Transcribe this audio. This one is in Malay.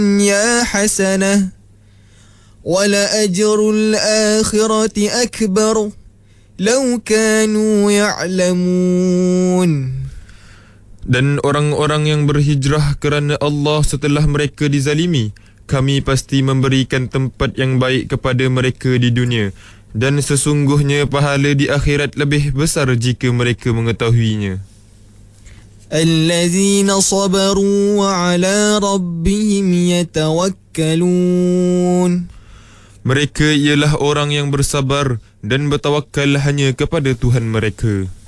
الدنيا حسنة ولأجر الآخرة أكبر لو كانوا يعلمون. Dan orang-orang yang berhijrah kerana Allah setelah mereka dizalimi, kami pasti memberikan tempat yang baik kepada mereka di dunia. Dan sesungguhnya pahala di akhirat lebih besar jika mereka mengetahuinya. الذين صبروا وعلى ربهم يتوكلون. Mereka ialah orang yang bersabar dan bertawakal hanya kepada Tuhan mereka.